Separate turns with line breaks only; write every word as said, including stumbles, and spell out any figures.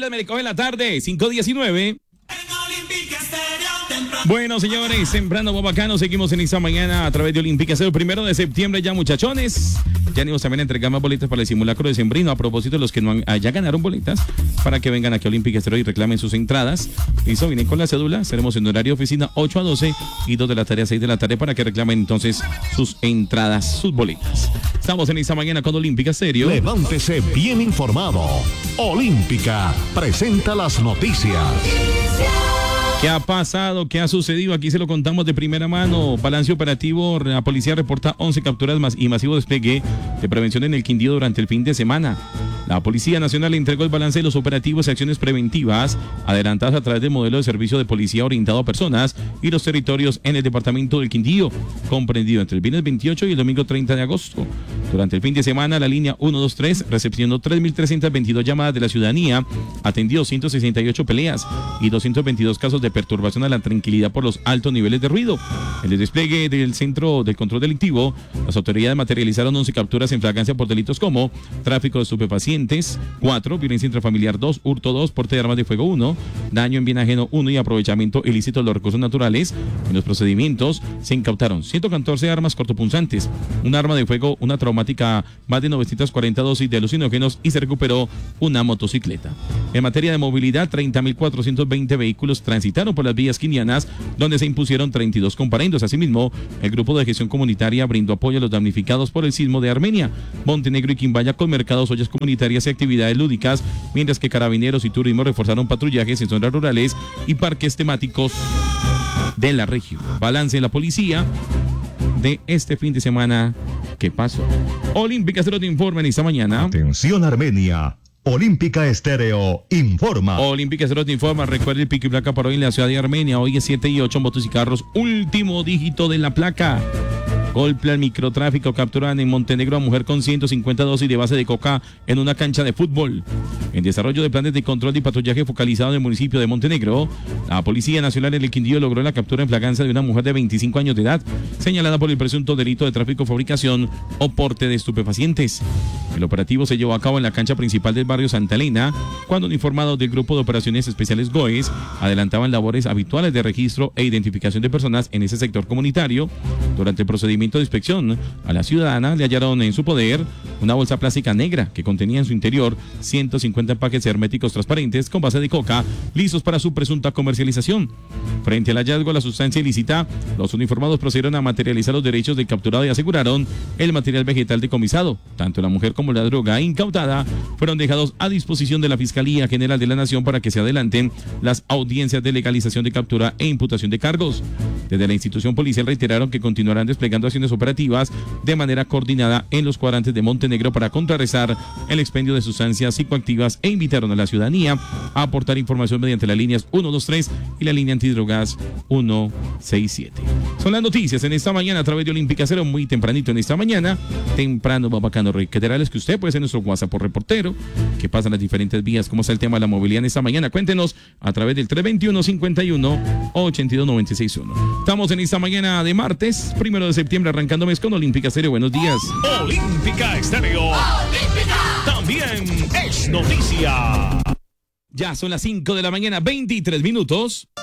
días, me recoge la tarde, cinco diecinueve. Bueno, señores, temprano bacano, seguimos en esta mañana a través de Olímpica Estéreo. Primero de septiembre ya, muchachones. Ya venimos también a entregar más boletas para el simulacro de Sembrino. A propósito de los que no han, ya ganaron boletas, para que vengan aquí a Olímpica Estéreo y reclamen sus entradas. Listo, vienen con la cédula. Estaremos en horario oficina ocho a doce y dos de la tarde a seis de la tarde para que reclamen entonces sus entradas, sus boletas. Estamos en esta mañana con Olímpica Estéreo.
Levántese bien informado. Olímpica presenta las noticias.
¿Qué ha pasado? ¿Qué ha sucedido? Aquí se lo contamos de primera mano. Balance operativo, la policía reporta once capturas más y masivo despliegue de prevención en el Quindío durante el fin de semana. La Policía Nacional entregó el balance de los operativos y acciones preventivas adelantadas a través del modelo de servicio de policía orientado a personas y los territorios en el departamento del Quindío, comprendido entre el viernes veintiocho y el domingo treinta de agosto. Durante el fin de semana, la línea ciento veintitrés recepcionó tres mil trescientas veintidós llamadas de la ciudadanía, atendió ciento sesenta y ocho peleas y doscientos veintidós casos de perturbación a la tranquilidad por los altos niveles de ruido. En el despliegue del Centro de Control Delictivo, las autoridades materializaron once capturas en flagrancia por delitos como tráfico de estupefacientes, cuatro, violencia intrafamiliar dos, hurto dos, porte de armas de fuego uno, daño en bien ajeno uno y aprovechamiento ilícito de los recursos naturales. En los procedimientos se incautaron ciento catorce armas cortopunzantes, un arma de fuego, una traumática, más de novecientas cuarenta dosis de alucinógenos y se recuperó una motocicleta. En materia de movilidad, treinta mil cuatrocientos veinte vehículos transitaron por las vías quindianas, donde se impusieron treinta y dos comparendos. Asimismo, el grupo de gestión comunitaria brindó apoyo a los damnificados por el sismo de Armenia, Montenegro y Quimbaya con mercados, ollas comunitarias y actividades lúdicas, mientras que Carabineros y Turismo reforzaron patrullajes en zonas rurales y parques temáticos de la región. Balance de la policía de este fin de semana. ¿Qué pasó? Olímpica Estéreo te informa en esta mañana.
Atención Armenia. Olímpica Estéreo informa.
Olímpica Estéreo te informa. Recuerda el pico y placa para hoy en la ciudad de Armenia. Hoy es siete y ocho, motos y carros. Último dígito de la placa. Golpe al microtráfico. Capturan en Montenegro a mujer con ciento cincuenta dosis de base de coca en una cancha de fútbol. En desarrollo de planes de control y patrullaje focalizado en el municipio de Montenegro, la Policía Nacional en el Quindío logró la captura en flagrancia de una mujer de veinticinco años de edad, señalada por el presunto delito de tráfico, fabricación o porte de estupefacientes. El operativo se llevó a cabo en la cancha principal del barrio Santa Elena, cuando uniformados del Grupo de Operaciones Especiales GOES adelantaban labores habituales de registro e identificación de personas en ese sector comunitario. Durante el procedimiento de inspección a la ciudadana le hallaron en su poder una bolsa plástica negra que contenía en su interior ciento cincuenta empaques herméticos transparentes con base de coca, listos para su presunta comercialización. Frente al hallazgo de la sustancia ilícita, los uniformados procedieron a materializar los derechos del capturado y aseguraron el material vegetal decomisado. Tanto la mujer como la droga incautada fueron dejados a disposición de la Fiscalía General de la Nación para que se adelanten las audiencias de legalización de captura e imputación de cargos. Desde la institución policial reiteraron que continuarán desplegando acciones operativas de manera coordinada en los cuadrantes de Montenegro para contrarrestar el expendio de sustancias psicoactivas e invitaron a la ciudadanía a aportar información mediante las líneas ciento veintitrés y la línea antidrogas ciento sesenta y siete. Son las noticias en esta mañana a través de Olímpica Cero, muy tempranito en esta mañana, temprano, bacano, reiterarles que usted puede ser nuestro WhatsApp por reportero, que pasan las diferentes vías, cómo está el tema de la movilidad en esta mañana. Cuéntenos a través del tres veintiuno, cincuenta y uno, ochenta y dos, noventa y seis uno. Estamos en esta mañana de martes, primero de septiembre, arrancando mes con Olímpica Estéreo. Buenos días.
Olímpica Estéreo. Olímpica. También es noticia.
Ya son las cinco de la mañana, veintitrés minutos.